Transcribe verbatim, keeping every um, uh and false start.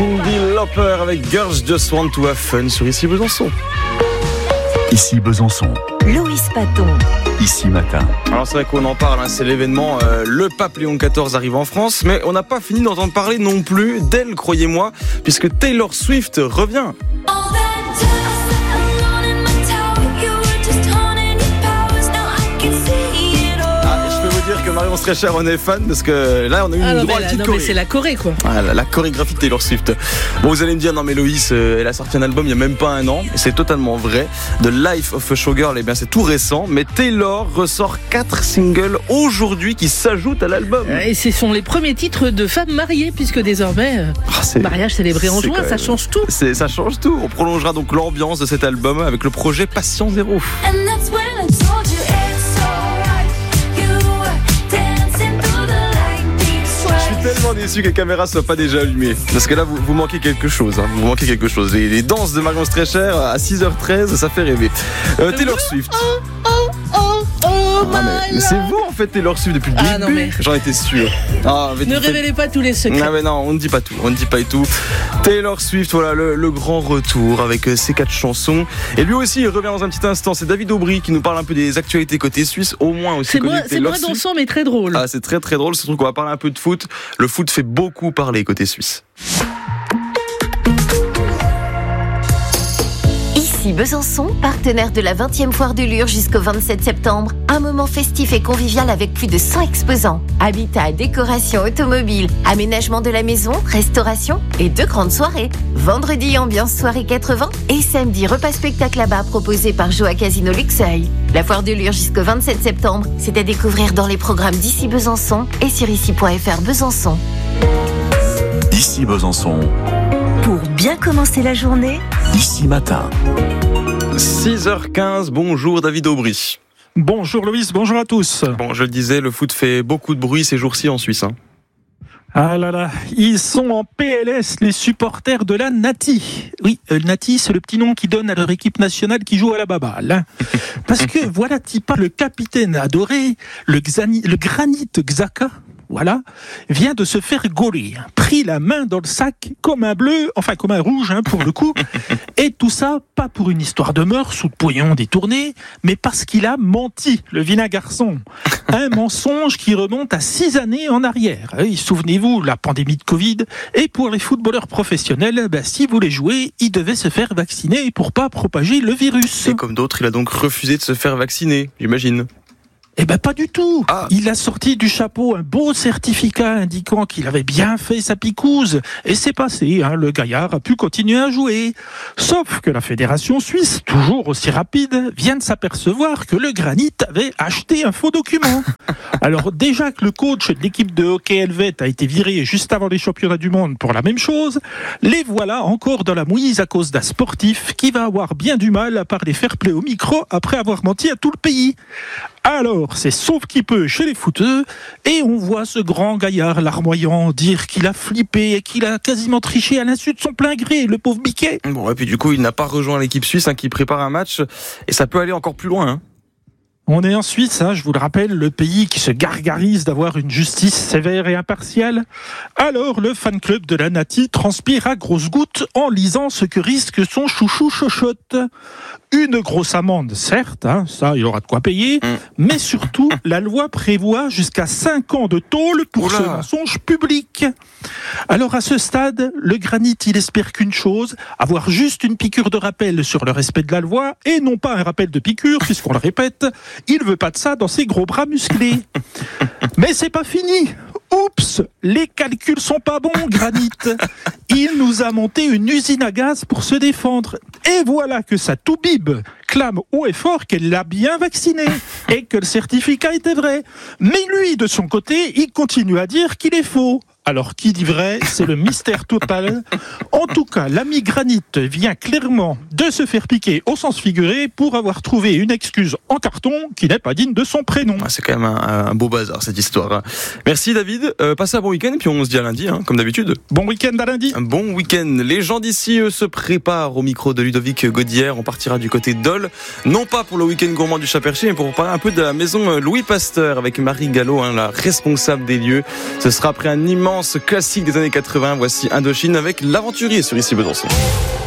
Cyndi Lauper avec Girls Just Want to Have Fun sur Ici Besançon. Ici Besançon. Loïs Paton. Ici Matin. Alors c'est vrai qu'on en parle, hein, c'est l'événement, euh, le pape Léon quatorze arrive en France, mais on n'a pas fini d'entendre parler non plus d'elle, croyez-moi, puisque Taylor Swift revient. Que Marion Streicher en est fan parce que là on a eu ah une non, droite mais, petite non, choré. mais c'est la Corée quoi. Ah, la, la chorégraphie de Taylor Swift. Bon, vous allez me dire non mais Loïs, euh, elle a sorti un album il y a même pas un an et c'est totalement vrai. The Life of a Showgirl, eh bien c'est tout récent, mais Taylor ressort quatre singles aujourd'hui qui s'ajoutent à l'album. Et ce sont les premiers titres de femmes mariées puisque désormais ah, c'est, mariage célébré en juin, même, ça change tout. C'est, ça change tout. On prolongera donc l'ambiance de cet album avec le projet Patient Zéro. Tellement déçu que les caméras soient pas déjà allumées parce que là vous, vous manquez quelque chose hein. Vous manquez quelque chose. Les, les danses de Marion Streicher à six heures treize, ça fait rêver. euh, Taylor Swift. Oh, oh, oh, oh, ah, mais, mais c'est vous en fait Taylor Swift depuis le début. Ah, non, mais... J'en étais sûr. ah, Ne révélez fait... pas tous les secrets. Ah, mais non, on ne dit pas tout. On ne dit pas tout. Taylor Swift, voilà le, le grand retour avec ses quatre chansons. Et lui aussi il revient dans un petit instant. C'est David Aubry qui nous parle un peu des actualités côté suisse, au moins aussi c'est connu moins, que Taylor C'est moins dansant mais très drôle. Ah, c'est très très drôle. Surtout qu'on va parler un peu de foot. Le foot fait beaucoup parler côté suisse. Ici Besançon, partenaire de la vingtième foire de Lure jusqu'au vingt-sept septembre. Un moment festif et convivial avec plus de cent exposants. Habitat, décoration, automobile, aménagement de la maison, restauration et deux grandes soirées. Vendredi, ambiance soirée quatre-vingts et samedi, repas spectacle là-bas proposé par Joa Casino Luxeuil. La foire de Lure jusqu'au vingt-sept septembre, c'est à découvrir dans les programmes d'Ici Besançon et sur ici point f r Besançon. Ici Besançon. Pour bien commencer la journée, Ici Matin. six heures quinze, bonjour David Aubry. Bonjour Loïs, bonjour à tous. Bon, je le disais, le foot fait beaucoup de bruit ces jours-ci en Suisse. Hein. Ah là là, ils sont en P L S, les supporters de la Nati. Oui, euh, Nati, c'est le petit nom qu'ils donnent à leur équipe nationale qui joue à la baballe. Hein. Parce que voilà, Tipa, le capitaine adoré, le, Xani, le Granit Xhaka, voilà, vient de se faire gauler, pris la main dans le sac comme un bleu, enfin comme un rouge hein, pour le coup, et tout ça pas pour une histoire de mœurs ou de pognon détourné, mais parce qu'il a menti, le vilain garçon. Un mensonge qui remonte à six années en arrière. Et souvenez-vous, la pandémie de Covid, et pour les footballeurs professionnels, ben, s'ils voulaient jouer, ils devaient se faire vacciner pour pas propager le virus. Et comme d'autres, il a donc refusé de se faire vacciner, j'imagine. Eh ben pas du tout. Ah. Il a sorti du chapeau un beau certificat indiquant qu'il avait bien fait sa picouse. Et c'est passé, hein, le gaillard a pu continuer à jouer. Sauf que la fédération suisse, toujours aussi rapide, vient de s'apercevoir que le Granit avait acheté un faux document. Alors déjà que le coach de l'équipe de hockey helvète a été viré juste avant les championnats du monde pour la même chose, les voilà encore dans la mouise à cause d'un sportif qui va avoir bien du mal à parler fair play au micro après avoir menti à tout le pays. Alors, c'est sauf qui peut chez les footeux, et on voit ce grand gaillard larmoyant dire qu'il a flippé et qu'il a quasiment triché à l'insu de son plein gré, le pauvre biquet. Bon, et puis du coup, il n'a pas rejoint l'équipe suisse hein, qui prépare un match, et ça peut aller encore plus loin. Hein. On est en Suisse, hein, je vous le rappelle, le pays qui se gargarise d'avoir une justice sévère et impartiale. Alors, le fan club de la Nati transpire à grosses gouttes en lisant ce que risque son chouchou chochotte. Une grosse amende, certes, hein, ça, il aura de quoi payer, mmh. mais surtout, la loi prévoit jusqu'à cinq ans de tôle pour Oula. ce mensonge public. Alors, à ce stade, le Granit, il espère qu'une chose, avoir juste une piqûre de rappel sur le respect de la loi, et non pas un rappel de piqûre, puisqu'on le répète, il veut pas de ça dans ses gros bras musclés. Mais c'est pas fini. Oups, les calculs sont pas bons, Granit. Il nous a monté une usine à gaz pour se défendre. Et voilà que sa toubib clame haut et fort qu'elle l'a bien vacciné et que le certificat était vrai. Mais lui, de son côté, il continue à dire qu'il est faux. Alors, qui dit vrai, c'est le mystère total. En tout cas, l'ami Granit vient clairement de se faire piquer au sens figuré pour avoir trouvé une excuse en carton qui n'est pas digne de son prénom. Ah, c'est quand même un, un beau bazar, cette histoire. Merci David. Euh, passez un bon week-end et puis on se dit à lundi, hein, comme d'habitude. Bon week-end à lundi. Un bon week-end. Les gens d'ici, eux, se préparent au micro de Ludovic Gaudière. On partira du côté de Dole. Non pas pour le week-end gourmand du Chat-Perché, mais pour parler un peu de la maison Louis Pasteur avec Marie Gallo, hein, la responsable des lieux. Ce sera après un immense ambiance classique des années quatre-vingts. Voici Indochine avec l'aventurier sur Ici Besançon.